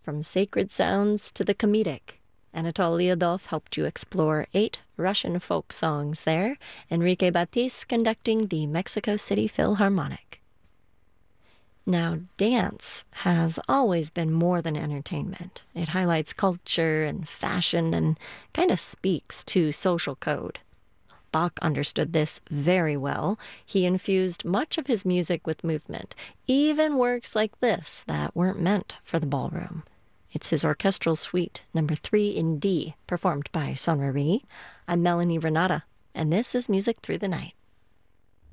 From sacred sounds to the comedic, Anatol Lyudov helped you explore 8 Russian folk songs there, Enrique Batiste conducting the Mexico City Philharmonic. Now, dance has always been more than entertainment. It highlights culture and fashion and kind of speaks to social code. Bach understood this very well. He infused much of his music with movement, even works like this that weren't meant for the ballroom. It's his orchestral suite, number 3 in D, performed by Sonnery. I'm Melanie Renata, and this is Music Through the Night.